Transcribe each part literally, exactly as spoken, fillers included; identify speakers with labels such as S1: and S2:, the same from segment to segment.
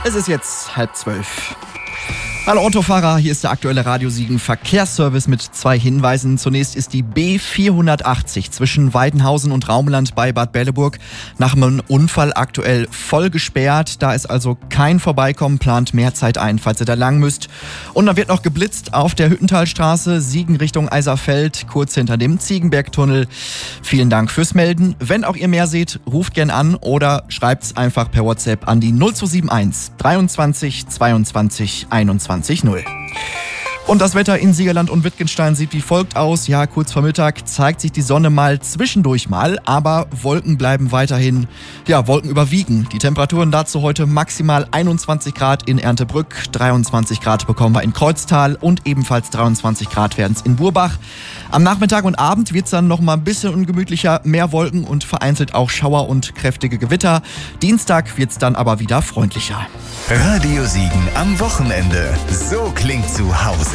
S1: Es ist jetzt halb zwölf. Hallo Autofahrer, hier ist der aktuelle Radiosiegen Verkehrsservice mit zwei Hinweisen. Zunächst ist die B vierhundertachtzig zwischen Weidenhausen und Raumeland bei Bad Berleburg nach einem Unfall aktuell voll gesperrt. Da ist also kein Vorbeikommen, plant mehr Zeit ein, falls ihr da lang müsst. Und dann wird noch geblitzt auf der Hüttentalstraße, Siegen Richtung Eiserfeld, kurz hinter dem Ziegenbergtunnel. Vielen Dank fürs Melden. Wenn auch ihr mehr seht, ruft gern an oder schreibt's einfach per WhatsApp an die null zwei sieben eins dreiundzwanzig zweiundzwanzig einundzwanzig null. Und das Wetter in Siegerland und Wittgenstein sieht wie folgt aus. Ja, kurz vor Mittag zeigt sich die Sonne mal zwischendurch mal, aber Wolken bleiben weiterhin, ja, Wolken überwiegen. Die Temperaturen dazu heute maximal einundzwanzig Grad in Erntebrück, dreiundzwanzig Grad bekommen wir in Kreuztal und ebenfalls dreiundzwanzig Grad werden es in Burbach. Am Nachmittag und Abend wird es dann noch mal ein bisschen ungemütlicher, mehr Wolken und vereinzelt auch Schauer und kräftige Gewitter. Dienstag wird es dann aber wieder freundlicher.
S2: Radio Siegen am Wochenende. So klingt zu Hause.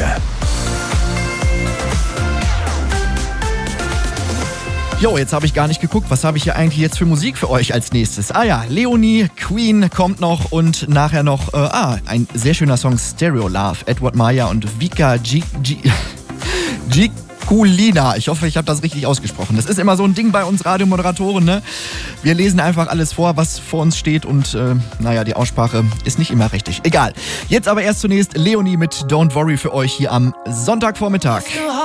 S1: Jo, jetzt habe ich gar nicht geguckt, was habe ich hier eigentlich jetzt für Musik für euch als nächstes? Ah ja, Leonie, Queen kommt noch und nachher noch, äh, ah, ein sehr schöner Song, Stereo Love, Edward Maya und Vika G... G... G... Kulina. Ich hoffe, ich habe das richtig ausgesprochen. Das ist immer so ein Ding bei uns Radiomoderatoren, ne? Wir lesen einfach alles vor, was vor uns steht und äh, naja, die Aussprache ist nicht immer richtig. Egal. Jetzt aber erst zunächst Leonie mit Don't Worry für euch hier am Sonntagvormittag.